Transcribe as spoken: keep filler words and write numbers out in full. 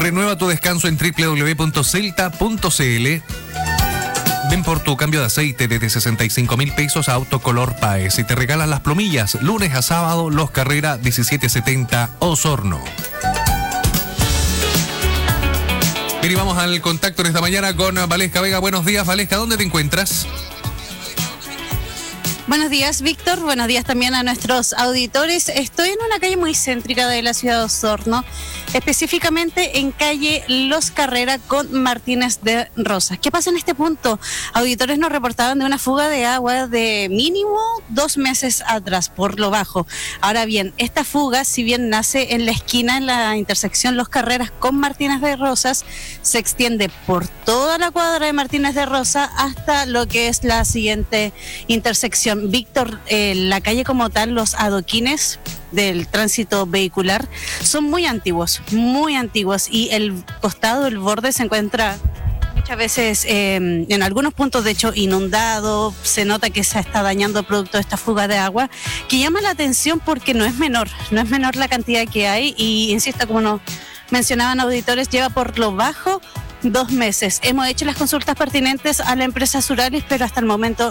Renueva tu descanso en doble u doble u doble u punto celta punto c l. Ven por tu cambio de aceite desde sesenta y cinco mil pesos a Autocolor Paes y te regalan las plomillas lunes a sábado, Los Carrera diecisiete setenta, Osorno. Bien, y vamos al contacto en esta mañana con Valesca Vega. Buenos días, Valesca, ¿dónde te encuentras? Buenos días, Víctor. Buenos días también a nuestros auditores. Estoy en una calle muy céntrica de la ciudad de Osorno, específicamente en calle Los Carrera con Martínez de Rosas. ¿Qué pasa en este punto? Auditores nos reportaban de una fuga de agua de mínimo dos meses atrás, por lo bajo. Ahora bien, esta fuga, si bien nace en la esquina, en la intersección Los Carreras con Martínez de Rosas, se extiende por toda la cuadra de Martínez de Rosas hasta lo que es la siguiente intersección. Víctor, eh, la calle como tal, los adoquines del tránsito vehicular son muy antiguos, muy antiguos, y el costado, el borde se encuentra muchas veces eh, en algunos puntos de hecho inundado. Se nota que se está dañando producto de esta fuga de agua, que llama la atención porque no es menor, no es menor la cantidad que hay, y insisto, como nos mencionaban auditores, lleva por lo bajo dos meses. Hemos hecho las consultas pertinentes a la empresa Suralis, pero hasta el momento